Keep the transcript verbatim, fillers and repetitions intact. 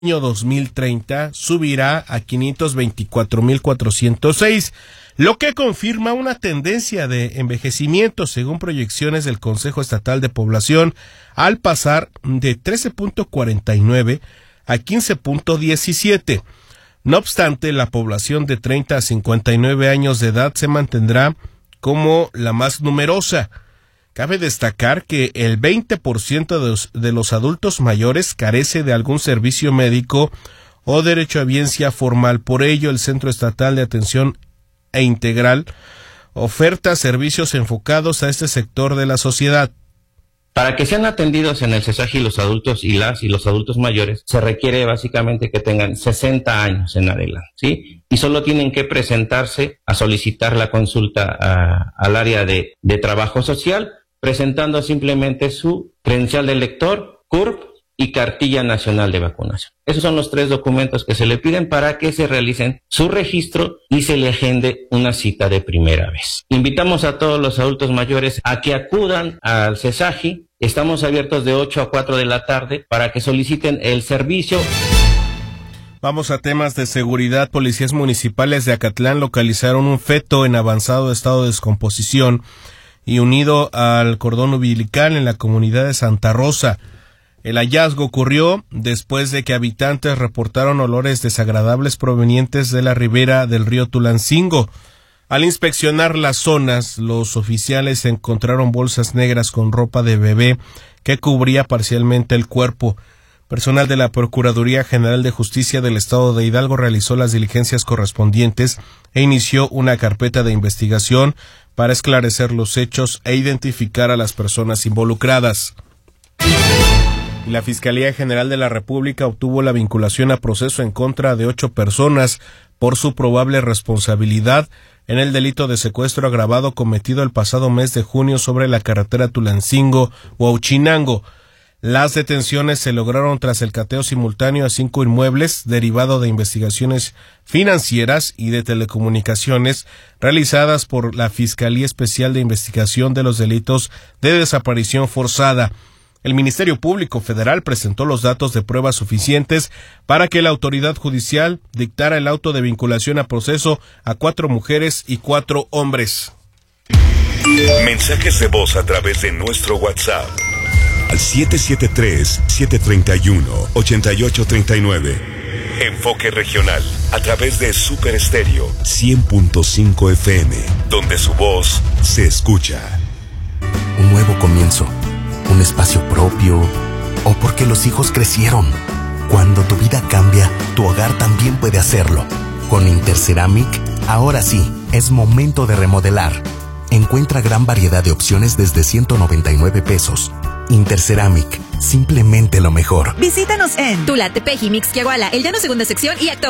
año dos mil treinta subirá a quinientos veinticuatro mil cuatrocientos seis, lo que confirma una tendencia de envejecimiento según proyecciones del Consejo Estatal de Población, al pasar de trece punto cuarenta y nueve a quince punto diecisiete. No obstante, la población de treinta a cincuenta y nueve años de edad se mantendrá como la más numerosa. Cabe destacar que el veinte por ciento de los, de los adultos mayores carece de algún servicio médico o derecho a audiencia formal. Por ello, el Centro Estatal de Atención e Integral oferta servicios enfocados a este sector de la sociedad. Para que sean atendidos en el CESAGI los adultos y las y los adultos mayores, se requiere básicamente que tengan sesenta años en adelante, ¿sí? Y solo tienen que presentarse a solicitar la consulta a, al área de, de trabajo social, presentando simplemente su credencial de lector, C U R P y cartilla nacional de vacunación. Esos son los tres documentos que se le piden para que se realicen su registro y se le agende una cita de primera vez. Invitamos a todos los adultos mayores a que acudan al CESAGI. Estamos abiertos de ocho a cuatro de la tarde para que soliciten el servicio. Vamos a temas de seguridad. Policías municipales de Acatlán localizaron un feto en avanzado estado de descomposición y unido al cordón umbilical en la comunidad de Santa Rosa. El hallazgo ocurrió después de que habitantes reportaron olores desagradables provenientes de la ribera del río Tulancingo. Al inspeccionar las zonas, los oficiales encontraron bolsas negras con ropa de bebé que cubría parcialmente el cuerpo. Personal de la Procuraduría General de Justicia del Estado de Hidalgo realizó las diligencias correspondientes e inició una carpeta de investigación para esclarecer los hechos e identificar a las personas involucradas. La Fiscalía General de la República obtuvo la vinculación a proceso en contra de ocho personas por su probable responsabilidad en el delito de secuestro agravado cometido el pasado mes de junio sobre la carretera Tulancingo-Huauchinango. Las detenciones se lograron tras el cateo simultáneo a cinco inmuebles derivado de investigaciones financieras y de telecomunicaciones realizadas por la Fiscalía Especial de Investigación de los Delitos de Desaparición Forzada. El Ministerio Público Federal presentó los datos de pruebas suficientes para que la autoridad judicial dictara el auto de vinculación a proceso a cuatro mujeres y cuatro hombres. Mensajes de voz a través de nuestro WhatsApp al siete siete tres, siete tres uno, ocho ocho tres nueve. Enfoque Regional a través de Super Estéreo cien punto cinco F M, donde su voz se escucha. Un nuevo comienzo, un espacio propio, o porque los hijos crecieron. Cuando tu vida cambia, tu hogar también puede hacerlo. Con Interceramic, ahora sí, es momento de remodelar. Encuentra gran variedad de opciones desde ciento noventa y nueve pesos. Interceramic, simplemente lo mejor. Visítanos en Tula, Tepeji, Mixquiahuala, El Llano Segunda Sección y Acto